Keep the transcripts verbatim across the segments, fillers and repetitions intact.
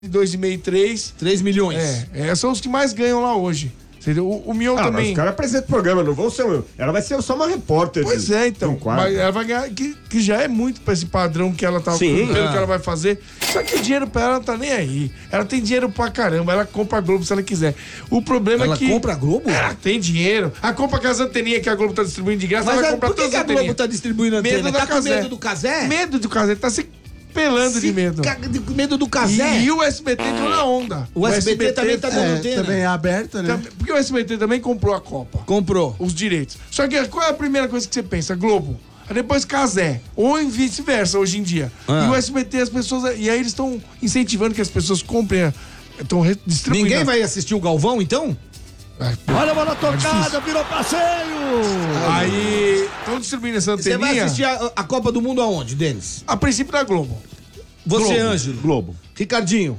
dois e meio, três. três milhões. É, é, são os que mais ganham lá hoje. O, o Mion ah, também. Mas os caras apresentam o programa, não vão ser. Ela vai ser só uma repórter. Pois de, é, então. Mas ela vai ganhar, que, que já é muito pra esse padrão que ela tá. Sim, pelo ah. que ela vai fazer. Só que o dinheiro pra ela não tá nem aí. Ela tem dinheiro pra caramba. Ela compra a Globo se ela quiser. O problema ela é que. Ela compra a Globo? Ela tem dinheiro. A compra com as anteninhas que a Globo tá distribuindo de graça, mas ela vai é, comprar por que todas que as a Globo anteninhas. tá distribuindo antena? Medo Tá da com Cazé. medo do Cazé? Medo do Cazé. Tá se pelando se de medo. Ca... De medo do Cazé? E, e o S B T entrou na onda. O, o S B T, S B T também tá dando é, antena. Também é aberta, né? Porque o S B T também comprou a Copa. Comprou. Os direitos. Só que qual é a primeira coisa que você pensa? Globo. Aí depois Cazé. Ou em vice-versa hoje em dia. Ah. E o S B T, as pessoas... E aí eles estão incentivando que as pessoas comprem... Estão distribuindo. Ninguém vai assistir o Galvão, então? É, olha a bola tocada, é virou passeio! Aí estão distribuindo essa anteninha. Você vai assistir a, a Copa do Mundo aonde, Denis? A princípio da Globo. Você, Globo. Ângelo? Globo. Ricardinho?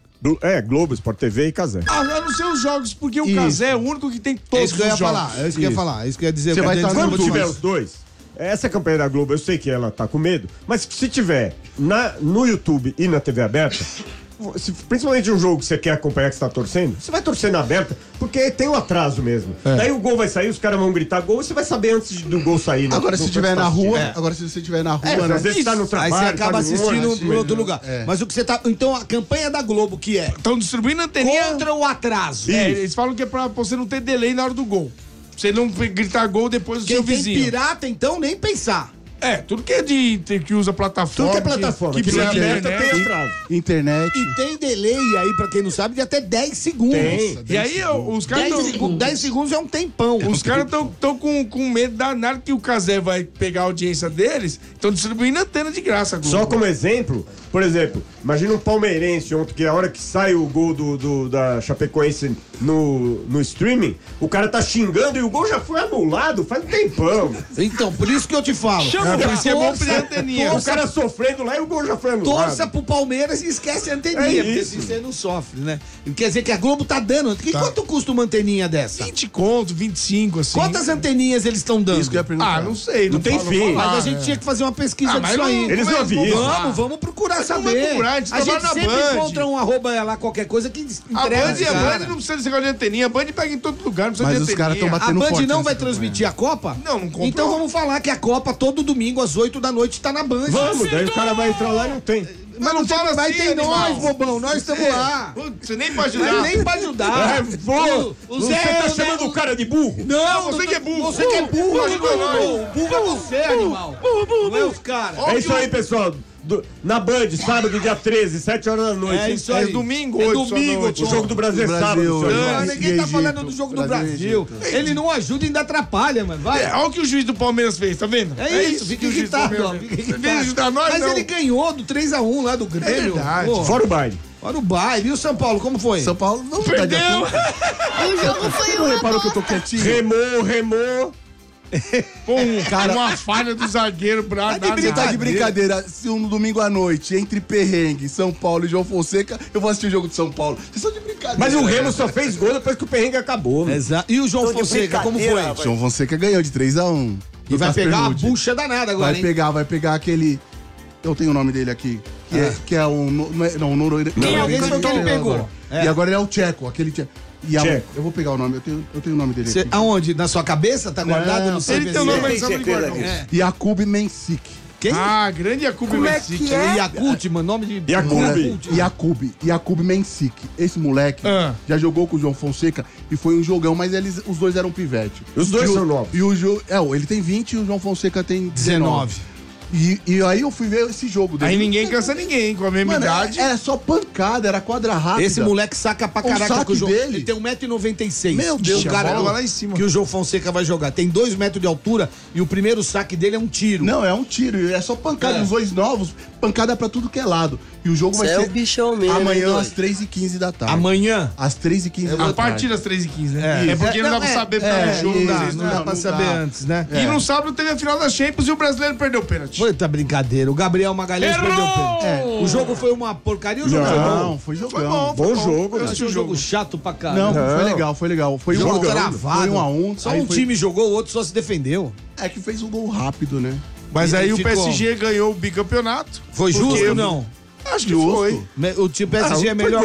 É, Globo, Sport T V e Cazé. Ah, a não ser os jogos, porque o Isso. Cazé é o único que tem todos é isso que eu ia os jogos. falar, é isso que eu ia falar, é isso que eu ia dizer. Você vai estar Quando no tiver mais. os dois, essa campanha da Globo, eu sei que ela tá com medo, mas se tiver na, no YouTube e na T V aberta, se, principalmente um jogo que você quer acompanhar, que você tá torcendo, você vai torcer na aberta, porque tem um atraso mesmo. É. Daí o gol vai sair, os caras vão gritar gol, e você vai saber antes do gol sair. Agora, no, se no estiver na rua, é. agora se você estiver na rua, É, né? às vezes tá no trabalho, aí você acaba tá no assistindo ônibus, em outro lugar. É. Mas o que você tá... Então, a campanha da Globo, que é... Estão distribuindo anteninha... Contra o atraso. É, eles falam que é pra você não ter delay na hora do gol. Você não gritar gol depois do Quem seu tem vizinho. pirata, então, nem pensar. É, tudo que é de que usa plataforma. Tudo que é plataforma, Que, que que precisa aberta internet. tem atraso. Internet. E tem delay aí, pra quem não sabe, de até dez segundos. Tem. E aí os caras dez, tão, segundos, dez segundos é um tempão. os caras estão tão com, com medo danado que o Cazé vai pegar a audiência deles, estão distribuindo antena de graça. Globo. Só como exemplo, por exemplo, imagina um palmeirense ontem, que a hora que sai o gol do, do, da Chapecoense no, no streaming, o cara tá xingando e o gol já foi anulado faz um tempão. Então, por isso que eu te falo. É, por isso que é bom pra Torça- anteninha. O cara sofrendo lá e o gol já foi anulado. Torça pro Palmeiras e esquece a anteninha, É porque isso. assim você não sofre, né? Quer dizer que a Globo tá dando. Que Tá. Quanto custa uma anteninha dessa? vinte conto, vinte e cinco, assim. Quantas anteninhas eles estão dando? Isso que eu ia perguntar. Ah, não sei. Não tem falo- fim. falar, Mas a gente né? tinha que fazer uma pesquisa Ah, mas disso não- aí. Eles não avisam. Vamos, vamos procurar Mas não saber. vai procurar, a gente a gente trabalha na sempre Band. encontra um arroba lá, qualquer coisa que A entrega. Band, a cara. Band não precisa desse negócio de anteninha. A Band pega em todo lugar, não precisa Mas de os anteninha. caras tão A batendo Band forte não nessa vai campanha. transmitir a Copa? Não, não comprou. Então vamos falar que a Copa todo domingo às oito da noite tá na Band. Vamos, daí o cara vai entrar lá e não tem. Mas não fala vai assim, ter animal. nós, bobão. Nós estamos É. lá. Putz, Você nem pode Mas ajudar. nem pra ajudar. É, pô, O- o você Zé- tá o Zé- chamando o cara de burro? Não, você que é burro. Você que é burro, Burro, ajuda burro, nós. burro. Burro é você, animal. Não é os caras. É isso aí, pessoal. Do- na Band, sábado, dia treze, sete horas da noite. É hein? isso aí. É domingo, É oito, domingo, só noite. O jogo do Brasil é Brasil, sábado. senhor. é. Não, E ninguém tá Egito, falando do jogo do Brasil, Brasil. Ele não ajuda e ainda atrapalha, mano. Vai. É, olha o que o juiz do Palmeiras fez, tá vendo? É, isso, fica que o juiz do irritado, ó, Palmeiras fica fez. Vem irritado. ajudar nós, Mas não. ele ganhou do três a um lá do Grêmio. verdade. Pô, Fora o baile. Olha o baile. E o São Paulo, como foi? São Paulo não tá de Perdeu! acordo. O jogo foi Você não uma reparou que eu tô quietinho? Remou, remou. Com um, uma falha do zagueiro pra Tá de, brin- tá de brincadeira. Se um domingo à noite, entre perrengue, São Paulo e João Fonseca, eu vou assistir o jogo de São Paulo. Vocês são de brincadeira. Mas o Remo só fez gol depois que o perrengue acabou. velho. Exato. E o João Fonseca, como foi? João Fonseca ganhou de três a um. E vai pegar a bucha danada agora, Vai hein? pegar, vai pegar aquele... Eu tenho o nome dele aqui. Que, é, que é um... no- Não, é- não, não, não, Quem alguém foi que ele pegou? agora. É. E agora ele é o Tcheco, aquele Tcheco. E a- Tcheco. eu vou pegar o nome, eu tenho, eu tenho o nome dele Cê- aqui. aonde? Na sua cabeça? Tá guardado Não, no seu Ele tem o nome, mas sabe certeza guardar. disso. Jakub Mensik. Quem? Ah, grande Jakub Como é Mensik. que é? Yakut, mano. Nome de... Yakut. Moleque, Jakub, Jakub Mensik. Esse moleque Ah. já jogou com o João Fonseca e foi um jogão, mas eles, os dois eram pivete. Os dois E o- são novos. E o Jo- é, ele tem vinte e o João Fonseca tem dezenove. E, e aí eu fui ver esse jogo dele. Aí ninguém cansa ninguém, com a mesma Mano, idade. era, era só pancada, era quadra rápida. Esse moleque saca pra O caraca saque que o João... dele- Ele tem um metro e noventa e seis. Meu Deus, o a cara bola vai lá em cima. que o João Fonseca vai jogar. Tem dois metros de altura e o primeiro saque dele é um tiro. Não, é um tiro, é só pancada. É. Os dois novos, pancada pra tudo que é lado. E o jogo vai Cê é ser o bichão mesmo, hein, amanhã doido? às três e quinze da tarde. Amanhã? Às três e quinze da A tarde. partir das três e quinze, né? É, É. porque não, dá Não, pra é, saber pra é, o jogo. Não dá, vocês, não né? dá pra não saber dá. antes, né? E no sábado teve a final da Champions e o brasileiro perdeu o pênalti. Puta brincadeira. O Gabriel Magalhães Errou! perdeu o pênalti. É. O jogo foi uma porcaria ou o jogo foi bom? Não, foi jogão. Foi bom, Bom jogo, Eu né? assisti Achei o um jogo. jogo chato pra caramba. Não, Não. foi legal, foi legal. Foi um Jogo a um, travado. Foi um a um. Só aí um foi- time jogou, o outro só se defendeu. É que fez um gol rápido, né? Mas E aí o ficou- P S G ganhou o bicampeonato. Foi Porque justo ou não? Acho que foi. Me- O time P S G Ah, é foi melhor